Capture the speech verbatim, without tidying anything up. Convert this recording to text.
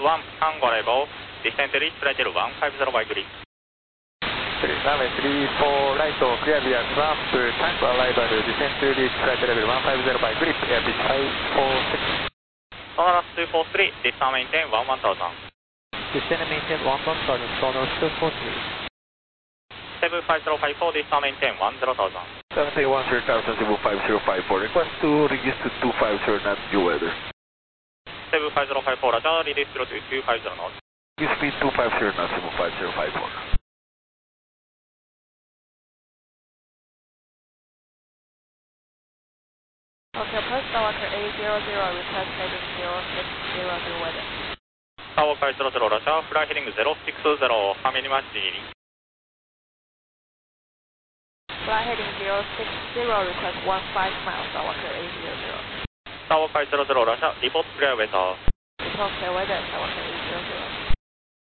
one, Tango level, descent reach flight level one five zero by grid. Runway three four right, clear via ramp, Tango arrival, descent reach flight level one five zero by grid, airbus five four six. Sonorous two four three, descend maintain one one thousand. Descend and maintain one one thousand, Sonorous two four three. seven five zero five four, descend maintain one zero thousand. seven one zero thousand, seven five zero five four, request to reduce to two five zero knots, due weather. seven five zero five four, Roger, reduce to two five zero knots. Use speed two five zero knots, seven five zero five four. Okay, approach Skywalker eight zero zero, request heading zero six zero, due weather. Skywalker eight zero zero, Roger, fly heading zero six zero, family match dealing. Fly heading zero six zero, request one five miles, Skywalker eight zero zero. Skywalker eight zero zero, Roger, report clear weather. Report clear weather, Skywalker eight zero zero.